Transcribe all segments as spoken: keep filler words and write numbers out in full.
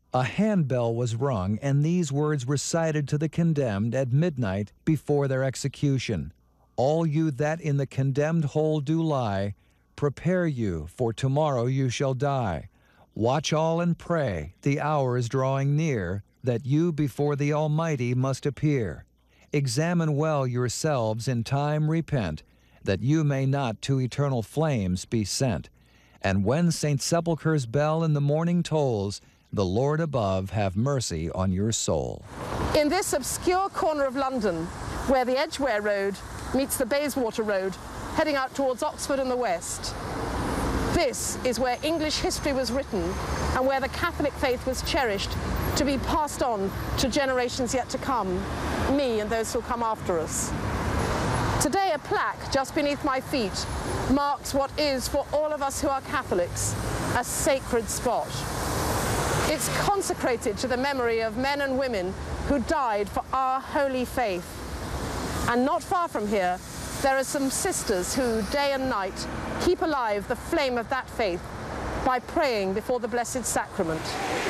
A handbell was rung, and these words recited to the condemned at midnight before their execution. All you that in the condemned hole do lie, prepare you, for tomorrow you shall die. Watch all and pray, the hour is drawing near, that you before the Almighty must appear. Examine well yourselves, in time repent, that you may not to eternal flames be sent. And when Saint Sepulchre's bell in the morning tolls, the Lord above have mercy on your soul. In this obscure corner of London, where the Edgware Road meets the Bayswater Road, heading out towards Oxford and the West, this is where English history was written and where the Catholic faith was cherished to be passed on to generations yet to come, me and those who'll come after us. Today, a plaque just beneath my feet marks what is, for all of us who are Catholics, a sacred spot. It's consecrated to the memory of men and women who died for our holy faith. And not far from here, there are some sisters who, day and night, keep alive the flame of that faith by praying before the Blessed Sacrament.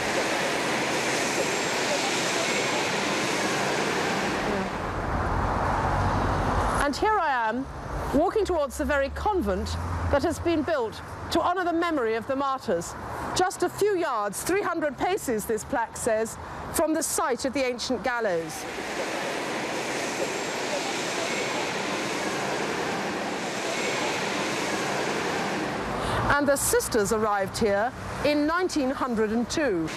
And here I am, walking towards the very convent that has been built to honor the memory of the martyrs. Just a few yards, three hundred paces, this plaque says, from the site of the ancient gallows. And the sisters arrived here in nineteen oh two.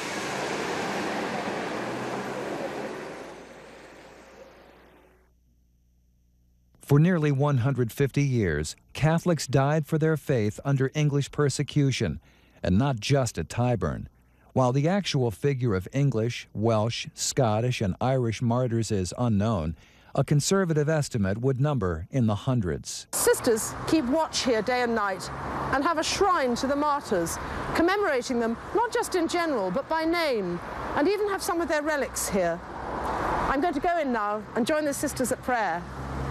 For nearly one hundred fifty years, Catholics died for their faith under English persecution, and not just at Tyburn. While the actual figure of English, Welsh, Scottish, and Irish martyrs is unknown, a conservative estimate would number in the hundreds. Sisters keep watch here day and night and have a shrine to the martyrs, commemorating them not just in general, but by name, and even have some of their relics here. I'm going to go in now and join the sisters at prayer.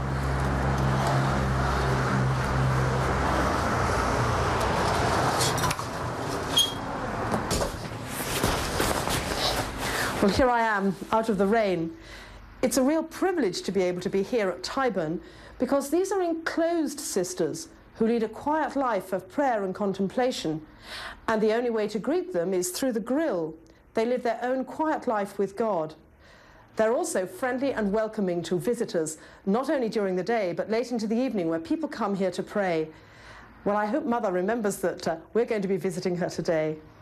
Well, here I am, out of the rain. It's a real privilege to be able to be here at Tyburn, because these are enclosed sisters who lead a quiet life of prayer and contemplation. And the only way to greet them is through the grill. They live their own quiet life with God. They're also friendly and welcoming to visitors, not only during the day, but late into the evening, where people come here to pray. Well, I hope Mother remembers that uh, we're going to be visiting her today.